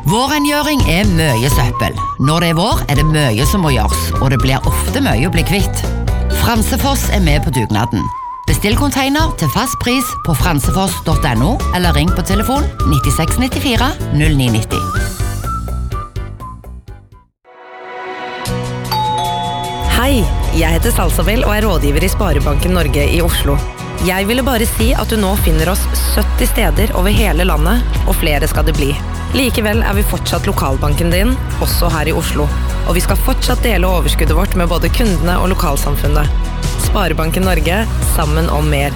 Vårrengjøring mye søppel. Når det vår, det mye som må gjøres, og det blir ofte mye å bli kvitt. Fransefoss med på dugnaden. Bestill container til fast pris på fransefoss.no, eller ring på telefon 9694 0990. Hei, jeg heter Salsabel og rådgiver i Sparebanken Norge i Oslo. Jeg ville bare si at du nå finner oss 70 steder over hele landet, og flere skal det bli. Likevel vi fortsatt lokalbanken din, også her i Oslo. Og vi skal fortsatt dele overskuddet vårt med både kundene og lokalsamfunnet. Sparebanken Norge, sammen om mer.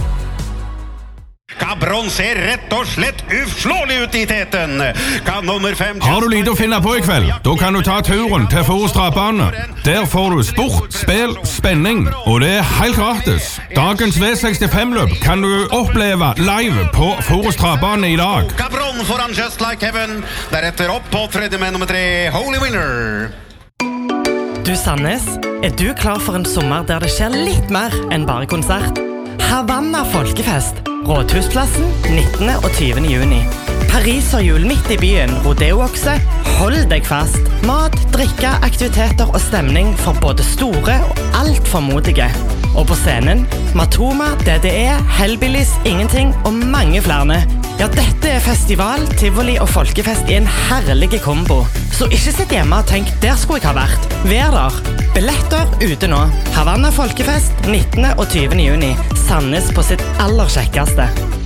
Cabron ser rett og slett uslåelig ut i teten. Kan nummer 5... Har du lite å finne på i kveld? Da kan du ta turen til Forus Travbane. Der får du sport, spill, spenning, og det helt gratis. Dagens V65-løp kan du oppleve live på Forus Travbane i dag. Cabron foran Just Like Heaven. Deretter opp på tredje med nummer 3, Holy Winner. Du Sandnes, du klar for en sommer der det skjer litt mer enn bare konsert? Havanna Folkefest, Rådhusplassen, 19. og 20. juni. Pariserhjul midt i byen, rodeookse, hold deg fast. Mat, drikke, aktiviteter og stemning for både store og alt for modige. Og på scenen, Matoma, DDE, Hellbillies, Ingenting og mange flere. Ja, dette festival, tivoli og folkefest i en herlig kombo. Så ikke sitt hjemme og tenk, der skulle jeg ha vært. Vær der. Billetter ute nå. Havanna Folkefest, 19. og 20. juni. Sandnes på sitt aller kjekkeste.